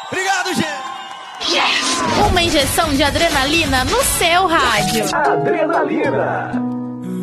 Obrigado, gente. Yes! Uma injeção de adrenalina no seu rádio. Adrenalina.